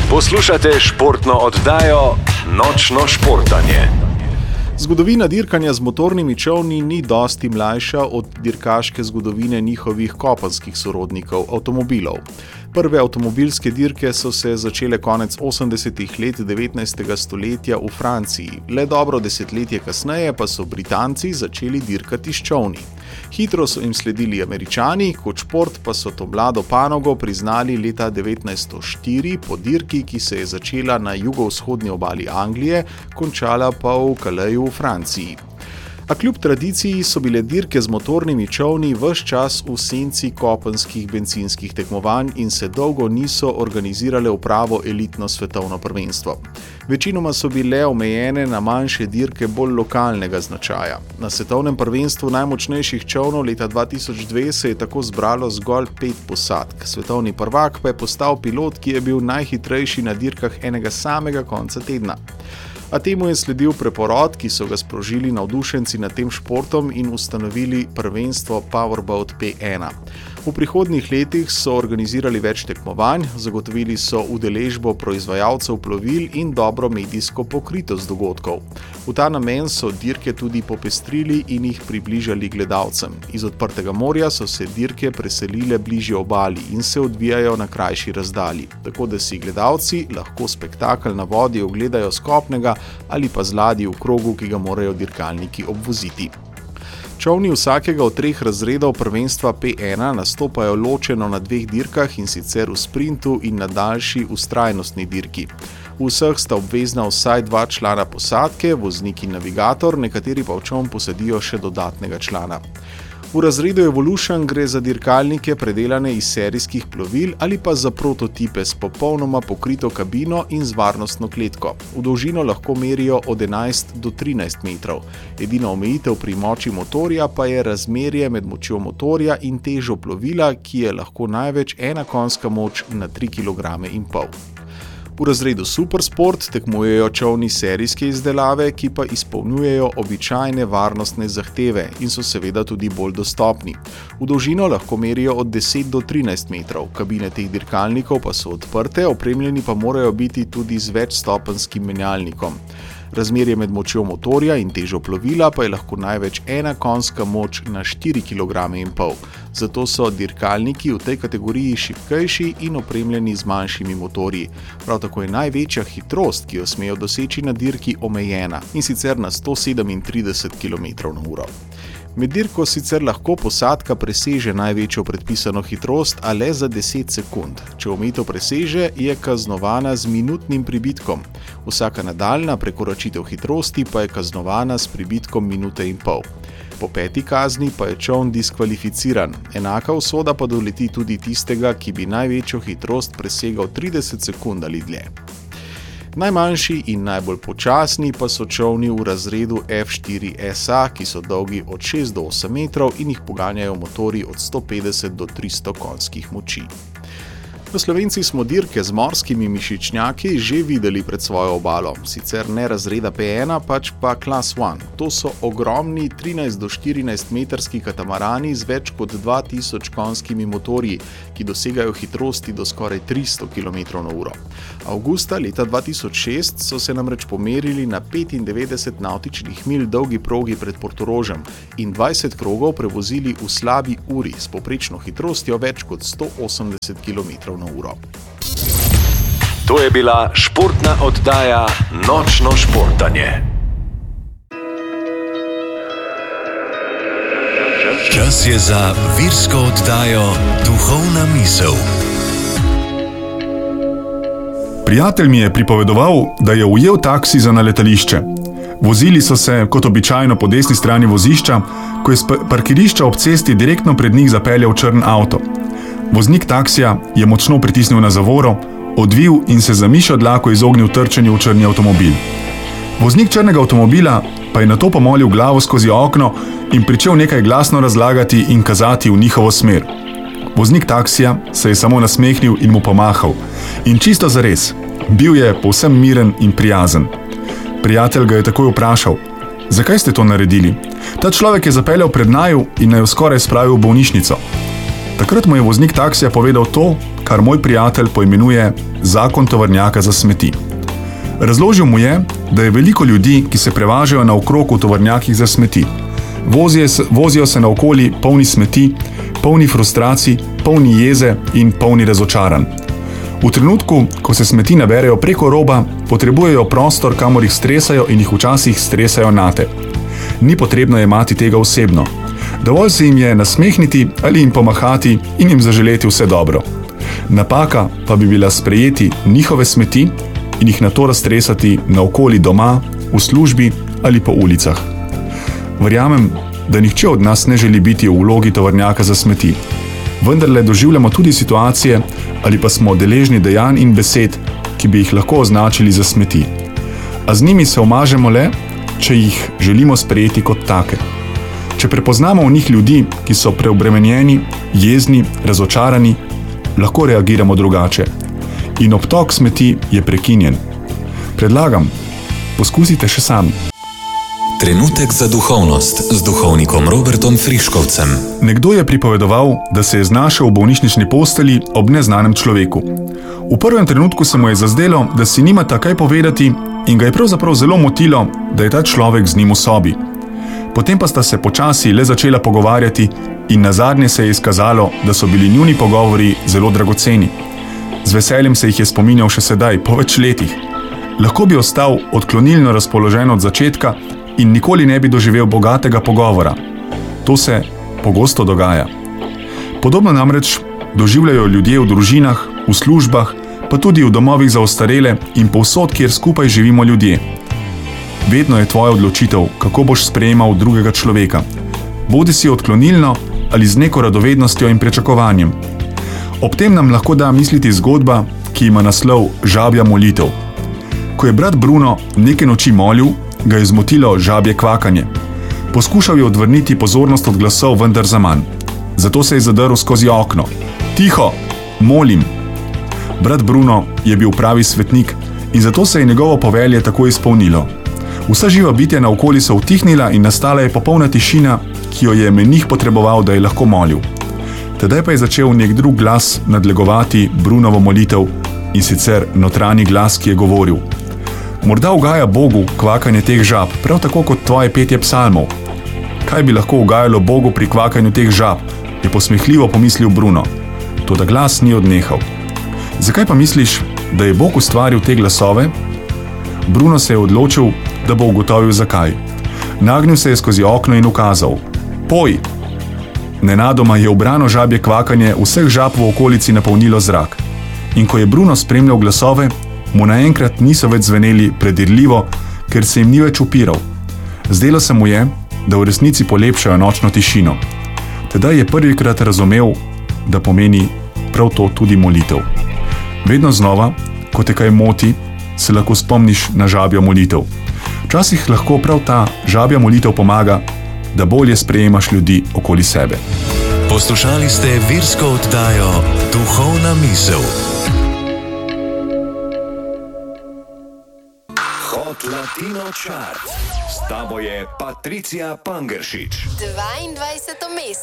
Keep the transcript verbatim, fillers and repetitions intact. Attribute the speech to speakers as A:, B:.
A: Poslušate športno oddajo Nočno športanje.
B: Zgodovina dirkanja z motornimi čolni ni dosti mlajša od dirkaške zgodovine njihovih kopenskih sorodnikov, avtomobilov. Prve avtomobilske dirke so se začele konec osemdesetih let devetnajstega stoletja v Franciji. Le dobro desetletje kasneje pa so Britanci začeli dirkati s čolni. Hitro so jim sledili Američani, kot šport pa so to mlado panogo priznali leta devetnajststo štiri po dirki, ki se je začela na jugovzhodni obali Anglije, končala pa v Calaisu v Franciji. A kljub tradiciji so bile dirke z motornimi čolni ves čas v senci kopenskih bencinskih tekmovanj in se dolgo niso organizirale v pravo elitno svetovno prvenstvo. Večinoma so bile omejene na manjše dirke bolj lokalnega značaja. Na svetovnem prvenstvu najmočnejših čolnov leta dva tisoč dve se je tako zbralo zgolj pet posadk. Svetovni prvak pa je postal pilot, ki je bil najhitrejši na dirkah enega samega konca tedna. A temu je sledil preporod, ki so ga sprožili navdušenci nad tem športom in ustanovili prvenstvo Powerboat P ena. V prihodnjih letih so organizirali več tekmovanj, zagotovili so udeležbo proizvajalcev plovil in dobro medijsko pokritost dogodkov. V ta namen so dirke tudi popestrili in jih približali gledalcem. Iz odprtega morja so se dirke preselile bližje obali in se odvijajo na krajši razdalji, tako da si gledalci lahko spektakel na vodi ogledajo s kopnega ali pa z ladji v krogu, ki ga morajo dirkalniki obvoziti. Čolni vsakega od treh razredov prvenstva P ena nastopajo ločeno na dveh dirkah, in sicer v sprintu in na daljši vztrajnostni dirki. V vseh sta obvezna vsaj dva člana posadke, voznik in navigator, nekateri pa v čoln posadijo še dodatnega člana. V razredu Evolution gre za dirkalnike predelane iz serijskih plovil ali pa za prototipe s popolnoma pokrito kabino in z varnostno kletko. V dolžino lahko merijo od enajst do trinajst metrov. Edina omejitev pri moči motorja pa je razmerje med močjo motorja in težo plovila, ki je lahko največ ena konjska moč na tri kilograme in pol. V razredu Supersport tekmujejo čolni serijske izdelave, ki pa izpolnjujejo običajne varnostne zahteve in so seveda tudi bolj dostopni. V dolžino lahko merijo od deset do trinajst metrov, kabine teh dirkalnikov pa so odprte, opremljeni pa morajo biti tudi z večstopenjskim menjalnikom. Razmerje med močjo motorja in težo plovila pa je lahko največ ena konjska moč na štiri kilograme in pol. Zato so dirkalniki v tej kategoriji šibkejši in opremljeni z manjšimi motorji. Prav tako je največja hitrost, ki jo smejo doseči na dirki, omejena, in sicer na sto sedemintrideset kilometrov na uro. Med dirko sicer lahko posadka preseže največjo predpisano hitrost, a le za deset sekund. Če omejitev preseže, je kaznovana z minutnim pribitkom. Vsaka nadaljnja prekoračitev hitrosti pa je kaznovana s pribitkom minute in pol. Po peti kazni pa je čoln diskvalificiran. Enaka usoda pa doleti tudi tistega, ki bi največjo hitrost presegal trideset sekund ali dlje. Najmanjši in najbolj počasni pa so čolni v razredu F štiri S A, ki so dolgi od šest do osem metrov in jih poganjajo motorji od sto petdeset do tristo konjskih moči. V Slovenci smo dirke z morskimi mišičnjaki že videli pred svojo obalo, sicer ne razreda P ena, pač pa Class ena. To so ogromni trinajst do štirinajst metrski katamarani z več kot dva tisoč konjskimi motorji, ki dosegajo hitrosti do skoraj tristo kilometrov na uro. Avgusta leta dva tisoč šest so se namreč pomerili na petindevetdeset navtičnih milj dolgi progi pred Portorožem in dvajset krogov prevozili v slabi uri s povprečno hitrostjo več kot sto osemdeset kilometrov na uro.
A: To je bila športna oddaja Nočno športanje. Čas je za virsko oddajo Duhovna misel.
C: Prijatelj mi je pripovedoval, da je ujel taksi za na letališče. Vozili so se kot običajno po desni strani vozišča, ko je s parkirišča ob cesti direktno pred njih zapeljal črn avto. Voznik taksija je močno pritisnil na zavoro, odvil in se za mišjo dlako izognil trčenju v črni avtomobil. Voznik črnega avtomobila pa je nato pomolil glavo skozi okno in pričel nekaj glasno razlagati in kazati v njihovo smer. Voznik taksija se je samo nasmehnil in mu pomahal. In čisto zares, bil je povsem miren in prijazen. Prijatelj ga je takoj vprašal: "Zakaj ste to naredili? Ta človek je zapeljal pred naju in naju skoraj spravil v bolnišnico." Takrat mu je voznik taksija povedal to, kar moj prijatelj poimenuje zakon tovornjaka za smeti. Razložil mu je, da je veliko ljudi, ki se prevažajo naokrog v tovornjakih za smeti. Vozijo, vozijo se naokoli polni smeti, polni frustracij, polni jeze in polni razočaranj. V trenutku, ko se smeti naberejo preko roba, potrebujejo prostor, kamor jih stresajo in jih včasih stresajo nate. Ni potrebno jemati tega osebno. Dovolj se jim je nasmehniti ali jim pomahati in jim zaželeti vse dobro. Napaka pa bi bila sprejeti njihove smeti in jih nato raztresati naokoli doma, v službi ali po ulicah. Verjamem, da nihče od nas ne želi biti v vlogi tovornjaka za smeti. Vendarle doživljamo tudi situacije ali pa smo deležni dejanj in besed, ki bi jih lahko označili za smeti. A z njimi se omažemo le, če jih želimo sprejeti kot take. Če prepoznamo v njih ljudi, ki so preobremenjeni, jezni, razočarani, lahko reagiramo drugače. In obtok smeti je prekinjen. Predlagam, poskusite še sami.
A: Trenutek za duhovnost z duhovnikom Robertom Friškovcem.
C: Nekdo je pripovedoval, da se je znašel v bolnišnični postelji ob neznanem človeku. V prvem trenutku se mu je zazdelo, da si nimata kaj povedati in ga je pravzaprav zelo motilo, da je ta človek z njim v sobi. Potem pa sta se počasi le začela pogovarjati in nazadnje se je izkazalo, da so bili njuni pogovori zelo dragoceni. Z veseljem se jih je spominjal še sedaj, po več letih. Lahko bi ostal odklonilno razpoložen od začetka in nikoli ne bi doživel bogatega pogovora. To se pogosto dogaja. Podobno namreč doživljajo ljudje v družinah, v službah, pa tudi v domovih za ostarele in povsod, kjer skupaj živimo ljudje. Vedno je tvoja odločitev, kako boš sprejemal drugega človeka. Bodi si odklonilno ali z neko radovednostjo in pričakovanjem. Ob tem nam lahko da misliti zgodba, ki ima naslov Žabja molitev. Ko je brat Bruno neke noči molil, ga je zmotilo žabje kvakanje. Poskušal je odvrniti pozornost od glasov, vendar zaman. Zato se je zadrl skozi okno. Tiho, molim. Brat Bruno je bil pravi svetnik in zato se je njegovo povelje tako izpolnilo. Vsa živa bitja naokoli so utihnila in nastala je popolna tišina, ki jo je menih potreboval, da je lahko molil. Tedaj pa je začel nek drug glas nadlegovati Brunovo molitev in sicer notranji glas, ki je govoril: Morda ugaja Bogu kvakanje teh žab, prav tako kot tvoje petje psalmov. Kaj bi lahko ugajalo Bogu pri kvakanju teh žab, je posmehljivo pomislil Bruno. Toda glas ni odnehal. Zakaj pa misliš, da je Bog ustvaril te glasove? Bruno se je odločil, da bo ugotovil zakaj. Nagnil se je skozi okno in ukazal: Poj! Nenadoma je ubrano žabje kvakanje vseh žab v okolici napolnilo zrak. In ko je Bruno spremljal glasove, mu naenkrat niso več zveneli predirljivo, ker se jim ni več upiral. Zdelo se mu je, da v resnici polepšajo nočno tišino. Tedaj je prvikrat razumel, da pomeni prav to tudi molitev. Vedno znova, ko te kaj moti, se lahko spomniš na žabjo molitev. Včasih lahko prav ta žabja molitev pomaga, da bolje sprejemaš ljudi okoli sebe.
A: Poslušali ste virsko oddajo Duhovna misel. Hot Latino Chart. S tabo je Patricija Pangeršič.
D: dvaindvajseto mesto.